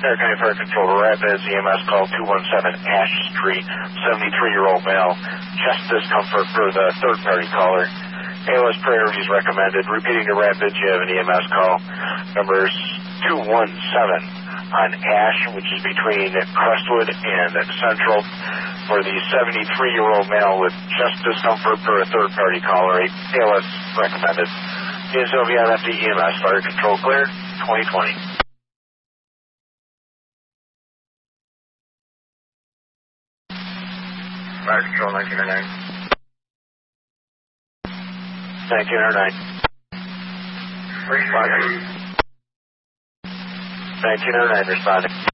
Air County Fire Control to Rapids, EMS call 217 Ash Street, 73-year-old male, chest discomfort for the third-party caller. ALS priorities recommended. Repeating to Rapids, you have an EMS call. Numbers 217 on Ash, which is between Crestwood and Central, for the 73-year-old male with chest discomfort for a third-party caller. ALS recommended. DSOV on FD EMS, Fire Control cleared, 2020. Fire Control 1909. 1909. Responding. 1909 responding.